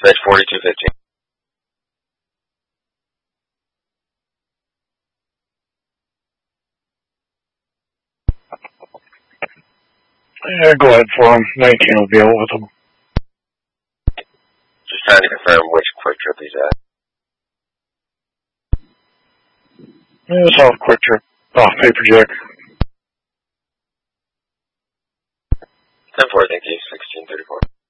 Dispatch 4215. Yeah, go ahead for him. 19 will be out with him. Just trying to confirm which quick trip he's at. Yeah, South Quick Trip. Off Paper Jack. 10-4, thank you. 1634.